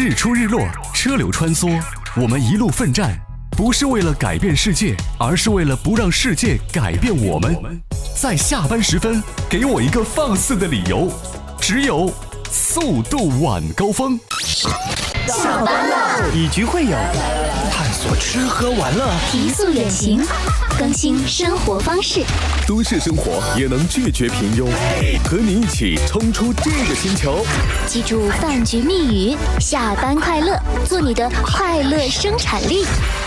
日出日落，车流穿梭，我们一路奋战，不是为了改变世界，而是为了不让世界改变我们。在下班时分，给我一个放肆的理由，只有速度晚高峰。 下班了， 以局会友，探索吃喝玩乐， 提速远行，更新生活方式。 都市生活也能拒绝平庸，和你一起冲出这个星球。 记住饭局密语：下班快乐，做你的快乐生产力。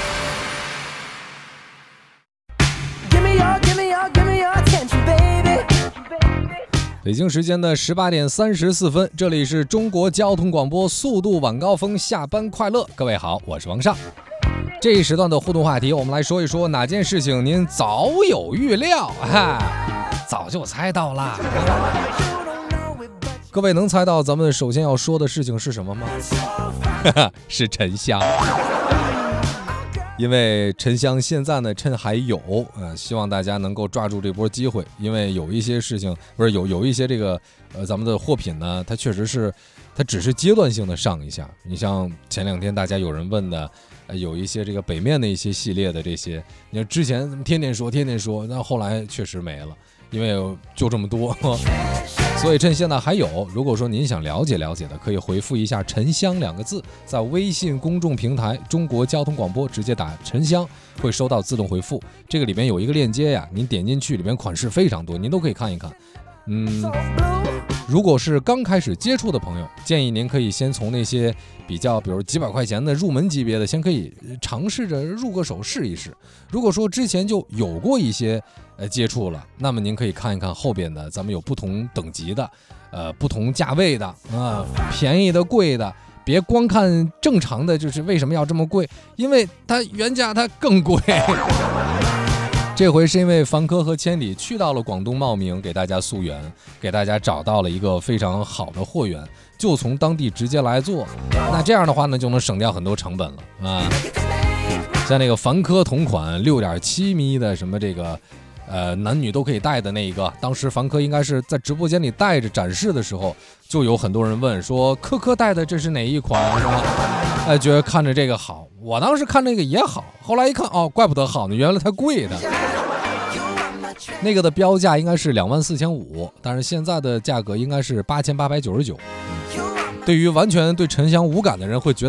北京时间的18点34分，这里是中国交通广播速度晚高峰，下班快乐。各位好，我是王尚。这一时段的互动话题，我们来说一说哪件事情您早有预料，早就猜到了。各位能猜到咱们首先要说的事情是什么吗？是沉香。因为沉香现在呢趁还有，希望大家能够抓住这波机会，因为有一些事情不是有一些这个咱们的货品呢，它确实是它只是阶段性的上一下。你像前两天大家有人问的，有一些这个北面的一些系列的这些，你看之前天天说，那后来确实没了，因为就这么多。所以趁现在还有，如果说您想了解的，可以回复一下沉香2个字，在微信公众平台中国交通广播直接打沉香，会收到自动回复。这个里面有一个链接呀，您点进去，里面款式非常多，您都可以看一看。如果是刚开始接触的朋友，建议您可以先从那些比如几百块钱的入门级别的，先可以尝试着入个手试一试。如果说之前就有过一些接触了，那么您可以看一看后边的，咱们有不同等级的，不同价位的便宜的、贵的，别光看正常的，就是为什么要这么贵？因为它原价它更贵。这回是因为凡科和千里去到了广东茂名，给大家溯源，给大家找到了一个非常好的货源，就从当地直接来做。那这样的话呢，就能省掉很多成本了啊。像那个凡科同款6.7米的什么这个男女都可以戴的那一个，当时凡科应该是在直播间里戴着展示的时候，就有很多人问说科戴的这是哪一款，是吧？觉得看着这个好，我当时看这个也好，后来一看怪不得好呢，原来它贵的。那个的标价应该是24500，但是现在的价格应该是8899。对于完全对沉香无感的人会觉